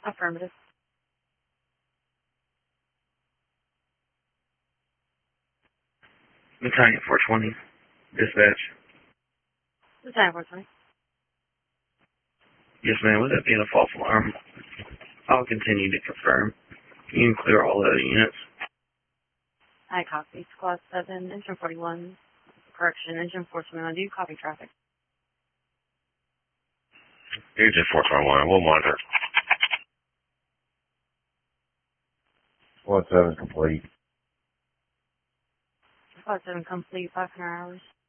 Affirmative. Battalion 420. Dispatch. Battalion 420. Yes, ma'am. With that being a false alarm, I'll continue to confirm. You can clear all other units. I copy. Squad 7, Engine 41. Correction, Engine 421. Do you copy traffic? Engine 421. We'll monitor. Squad 7 complete. Squad 7 complete. 500 hours.